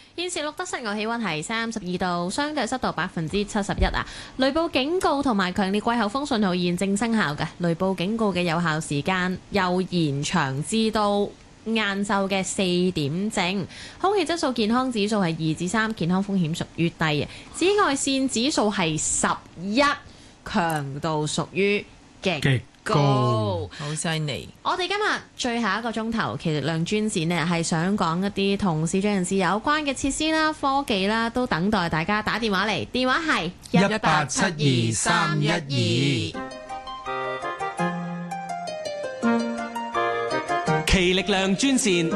現時錄得室外氣溫係32度，相對濕度71%啊。雷暴警告同埋強烈季候風信號現正生效嘅，雷暴警告嘅有效時間又延長至到晏晝嘅4點正。空氣質素健康指數係2至3，健康風險屬於低嘅。紫外線指數係11，強度屬於極高， 好犀利！ 我哋今日最後一個鐘頭，其實亮專線呢係想講一啲同視障人士有關嘅設施啦、科技啦，都等待大家打電話嚟。電話係 1872312，其力量專線。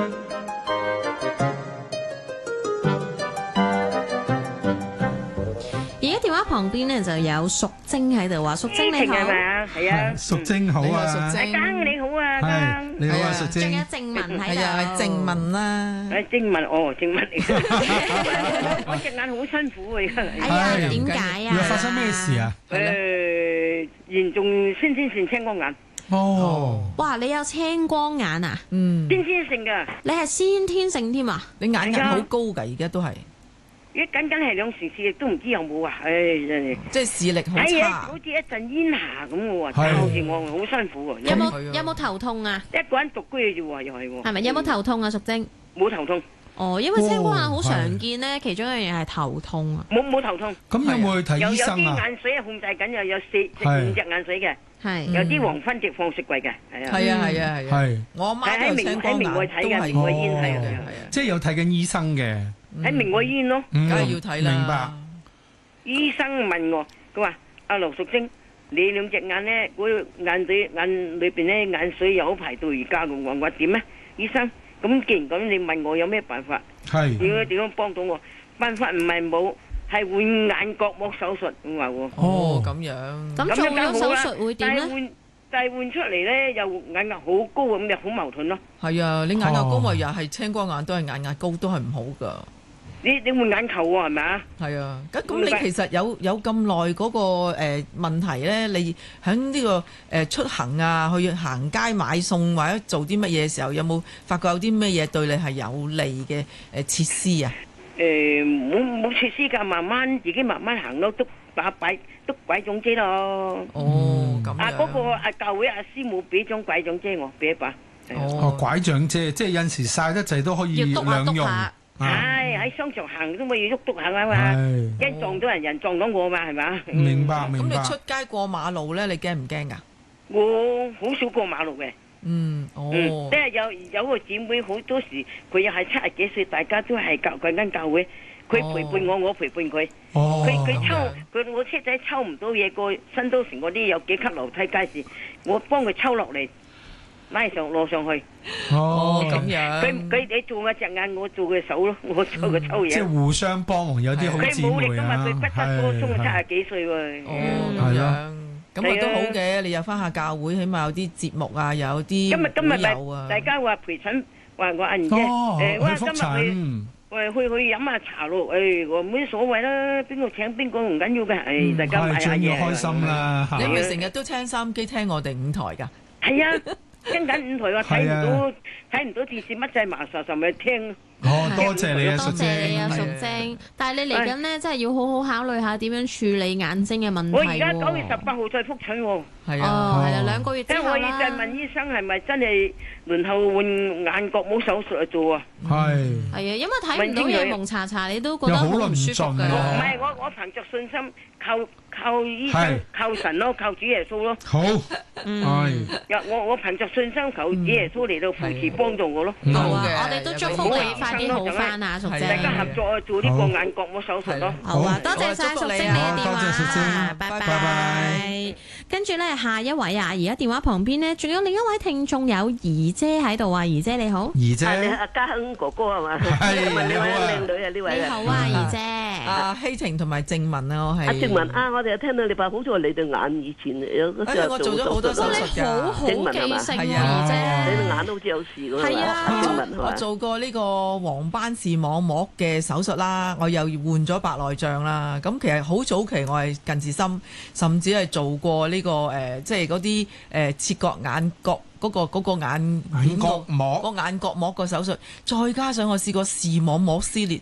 電話旁邊呢就有淑貞喺度話，淑貞你好， 係啊， 淑貞好啊， 嘉你好啊，嘉你好啊，淑貞， 仲有靜文喺度， 係啊，靜文啦， 靜文靜文嚟嘅，我隻眼好辛苦啊， 哎呀，點解啊？ 發生咩事啊？ 嚴重先天性青光眼。 哦， 哇，你有青光眼啊？ 嗯， 先天性噶， 你係先天性添啊？ 你眼壓好高㗎，而家都係。 僅係兩時視力都唔知有冇啊！唉，真係即係視力好差， 好似一陣煙霞咁嘅喎，搞住我好辛苦喎。 有冇頭痛啊？ 一個人獨居嘅啫喎，又係喎。 係咪有冇頭痛啊？淑貞冇頭痛。 哦，因為青光眼好常見咧，其中一樣嘢係頭痛啊。 冇頭痛。 咁有冇去睇醫生啊？ 有啲眼水係控制緊，又有5隻眼水嘅。 係。 有啲黃昏直放雪櫃嘅。 係啊。 係。 我阿媽都有青光眼，都係明愛醫院睇嘅。 即係有睇緊醫生嘅。 喺明愛醫院咯， 梗係要睇啦。 明白。 醫生問我，佢話：阿劉淑貞，你兩隻眼咧，嗰眼裏邊咧眼水又好排到而家咁，我點咧？醫生，咁既然咁，你問我有咩辦法？ 係。 點樣幫到我？辦法唔係冇，係換眼角膜手術咁話喎。 哦，咁樣。 咁做咗手術會點咧？ 但係換出嚟咧，又眼壓好高咁，就好矛盾咯。 係啊，你眼壓高咪又係青光眼，都係眼壓高，都係唔好噶。 你換眼球喎，係咪啊？ 係啊，咁你其實有咁耐嗰個問題咧，你喺呢個出行啊，去行街買餸或者做啲乜嘢嘅時候，有冇發覺有啲乜嘢對你係有利嘅設施啊？ 冇設施㗎，自己慢慢行咯，篤拐杖遮咯。 哦，咁樣。 嗰個教會師母俾張拐杖遮我，俾一把。 哦，拐杖遮，即係有陣時曬得滯都可以兩用。 係喺商場行都咪要喐篤下啊嘛，驚撞到人撞到我嘛，係嘛？ 明白。 咁你出街過馬路咧，你驚唔驚噶？ 我好少過馬路嘅。即係有個姊妹好多時，佢又係70幾歲，大家都係嗰間教會，佢陪伴我，我陪伴佢。佢我車仔抽唔到嘢過新都城嗰啲有幾級樓梯街市，我幫佢抽落嚟。攞上去。 哦，咁樣。 佢你做我隻眼，我做佢手咯，我做佢抽嘢。 即係互相幫忙，有啲好姊妹啊。 佢冇力㗎嘛，佢骨質疏鬆，70幾歲喎。 哦，咁樣。咁啊都好嘅，你有翻下教會，起碼有啲節目啊，有啲今日有啊。 大家話陪診，話我阿姨姐，我話今日去飲下茶咯。我冇所謂啦，邊個請邊個唔緊要嘅。大家買下嘢。 最要開心啦。 你咪成日都聽收音機聽我哋5台㗎？ 係啊。聽緊5台，我睇唔到電視乜滯麻實實咪聽。 多謝你啊， 多謝你啊，淑貞。但係你嚟緊呢，真係要好好考慮下點樣處理眼睛嘅問題。 我而家9月18號再復診喎。 係啊， 係啦，2個月之後啦。 我要再問醫生係咪真係輪候換眼角膜手術去做啊？ 係啊，因為睇唔到嘢蒙查查，你都覺得好唔舒服㗎。 唔係，我憑着信心靠醫生、靠神咯，靠主耶穌咯。 好， 我憑着信心求主耶穌嚟到扶持幫助我咯。 好啊，我哋都祝福你快啲好翻啊，淑貞。 大家合作做呢個眼角膜手術咯。 好啊，多謝晒淑貞你嘅電話。 多謝淑貞， 拜拜。跟住咧，下一位啊，而家電話旁邊呢，仲有另一位聽眾有儀姐喺度啊，儀姐你好。 儀姐， 阿嘉亨哥哥係嘛？ 係你好啊，靚女啊呢位。 你好啊，儀姐。 阿希晴同埋靜文啊，我係。 阿靜文啊，我哋又聽到你話好在你對眼以前有嗰時我做咗好多手術㗎。 好好記性喎，儀姐。 你對眼都好似有事㗎嘛？ 係啊， 我做過呢個黃斑視網膜嘅手術啦，我又換咗白內障啦。咁其實好早期我係近視深，甚至係做過呢個即係嗰啲切割眼角嗰個眼角膜個眼角膜個手術，再加上我試過視網膜撕裂，